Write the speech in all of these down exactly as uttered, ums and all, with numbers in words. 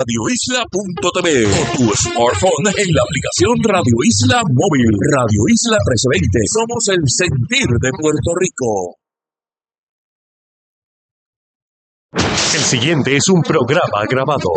radio isla punto t v o tu smartphone en la aplicación Radio Isla Móvil. Radio Isla trescientos veinte. Somos el sentir de Puerto Rico. El siguiente es un programa grabado.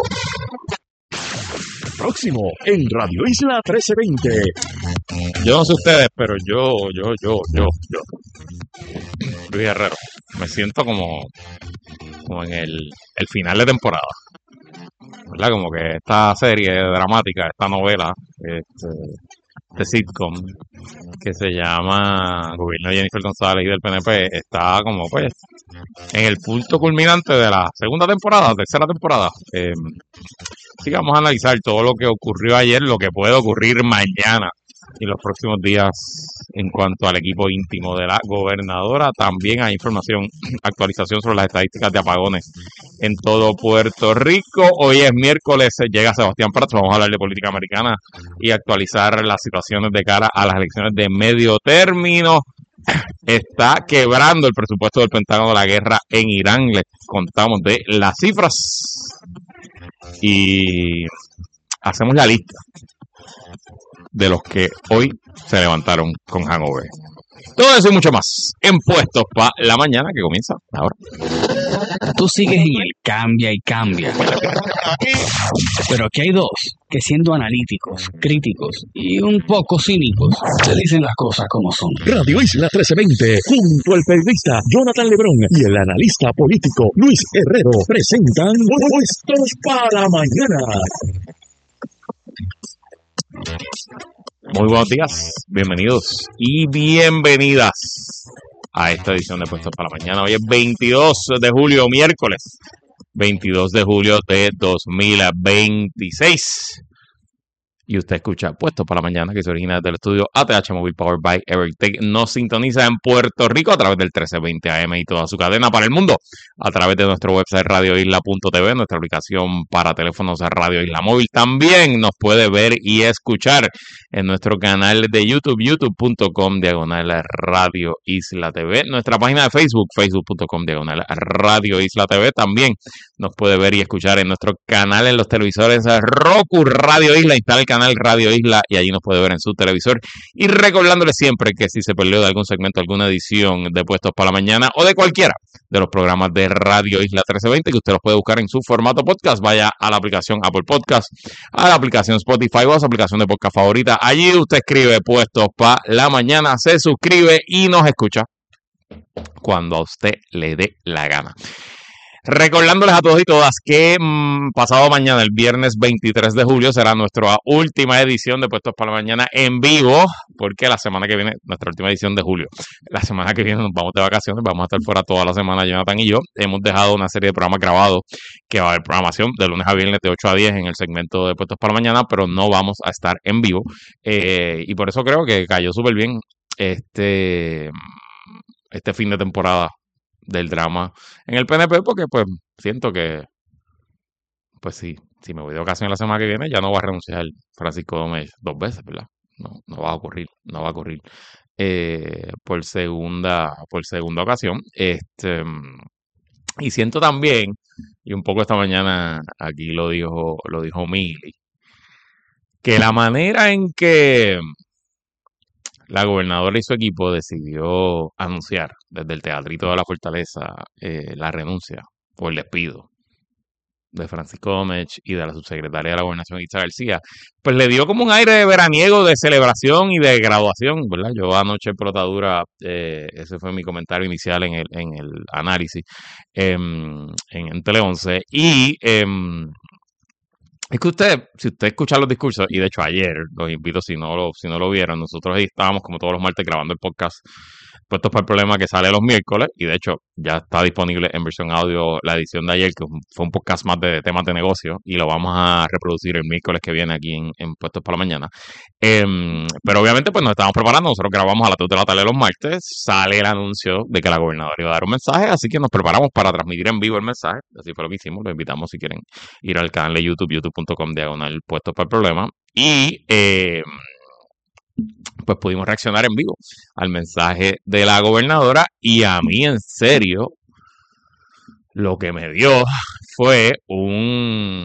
Próximo en Radio Isla trece veinte. Yo no sé ustedes, pero yo, yo, yo, yo, yo, Luis Herrero, me siento como, como en el, el final de temporada, ¿verdad? Como que esta serie dramática, esta novela, este, de sitcom, que se llama Gobierno de Jennifer González y del P N P, está como pues en el punto culminante de la segunda temporada, tercera temporada. Eh, así que vamos a analizar todo lo que ocurrió ayer, lo que puede ocurrir mañana y los próximos días en cuanto al equipo íntimo de la gobernadora. También hay información, actualización sobre las estadísticas de apagones en todo Puerto Rico. Hoy es miércoles, llega Sebastián Prats, vamos a hablar de política americana y actualizar las situaciones de cara a las elecciones de medio término. Está quebrando el presupuesto del Pentágono de la guerra en Irán. Les contamos de las cifras y hacemos la lista de los que hoy se levantaron con hangover. Todo eso y mucho más en Puestos para la Mañana, que comienza ahora. Tú sigues en el cambia y cambia. Pero aquí hay dos que, siendo analíticos, críticos y un poco cínicos, te dicen las cosas como son. Radio Isla trece veinte, junto al periodista Jonathan Lebrón y el analista político Luis Herrero, presentan Puestos para Mañana. Muy buenos días, bienvenidos y bienvenidas a esta edición de Puestos para la Mañana. Hoy es veintidós de julio, miércoles veintidós de julio de dos mil veintiséis. Y usted escucha Puestos para la Mañana, que se origina desde el estudio A T H Mobile Powered by Evertech. Nos sintoniza en Puerto Rico a través del trece veinte A M y toda su cadena para el mundo a través de nuestro website radio isla punto t v, nuestra aplicación para teléfonos Radio Isla Móvil. También nos puede ver y escuchar en nuestro canal de YouTube, youtube punto com diagonal Radio Isla T V, nuestra página de Facebook, facebook punto com diagonal Radio Isla T V. También nos puede ver y escuchar en nuestro canal en los televisores Roku Radio Isla. Instala el canal Radio Isla y allí nos puede ver en su televisor. Y recordándole siempre que si se perdió de algún segmento, alguna edición de Puestos para la Mañana o de cualquiera de los programas de Radio Isla trece veinte, que usted los puede buscar en su formato podcast, vaya a la aplicación Apple Podcast, a la aplicación Spotify o a su aplicación de podcast favorita. Allí usted escribe Puestos para la Mañana, se suscribe y nos escucha cuando a usted le dé la gana. Recordándoles a todos y todas que mmm, pasado mañana, el viernes veintitrés de julio, será nuestra última edición de Puestos para la Mañana en vivo, porque la semana que viene, nuestra última edición de julio, la semana que viene nos vamos de vacaciones, vamos a estar fuera toda la semana, Jonathan y yo. Hemos dejado una serie de programas grabados, que va a haber programación de lunes a viernes de ocho a diez en el segmento de Puestos para la Mañana, pero no vamos a estar en vivo, eh, y por eso creo que cayó súper bien este, este fin de temporada del drama en el P N P, porque pues siento que pues sí, si me voy de vacaciones la semana que viene ya no va a renunciar Francisco Domecq dos veces, ¿verdad? No, no va a ocurrir, no va a ocurrir eh, por segunda por segunda ocasión. Este y siento también, y un poco esta mañana aquí lo dijo lo dijo Mili, que la manera en que la gobernadora y su equipo decidió anunciar desde el Teatrito de la Fortaleza eh, la renuncia o el despido de Francisco Domecq y de la subsecretaria de la Gobernación, Itza García, pues le dio como un aire veraniego de celebración y de graduación, ¿verdad? Yo anoche en Protadura, eh, ese fue mi comentario inicial en el, en el análisis eh, en, en Tele once, y eh, es que usted, si usted escucha los discursos, y de hecho ayer, los invito si no lo, si no lo vieron, nosotros ahí estábamos como todos los martes grabando el podcast Puestos para el Problema, que sale los miércoles, y de hecho ya está disponible en versión audio la edición de ayer, que fue un podcast más de temas de negocio, y lo vamos a reproducir el miércoles que viene aquí en, en Puestos para la Mañana. Eh, pero obviamente pues nos estamos preparando, nosotros grabamos a las dos de la tarde los martes, sale el anuncio de que la gobernadora iba a dar un mensaje, así que nos preparamos para transmitir en vivo el mensaje, así fue lo que hicimos, los invitamos si quieren ir al canal de YouTube, youtube punto com diagonal Puestos para el Problema, y eh, pues pudimos reaccionar en vivo al mensaje de la gobernadora, y a mí en serio lo que me dio fue un